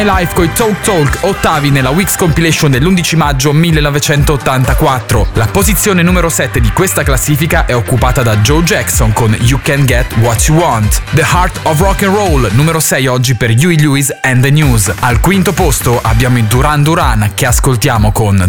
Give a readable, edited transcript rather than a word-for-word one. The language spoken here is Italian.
Life coi Talk Talk, ottavi nella Weeks Compilation dell'11 maggio 1984. La posizione numero 7 di questa classifica è occupata da Joe Jackson con You Can Get What You Want. The Heart of Rock and Roll, numero 6 oggi per Huey Lewis and the News. Al quinto posto abbiamo i Duran Duran che ascoltiamo con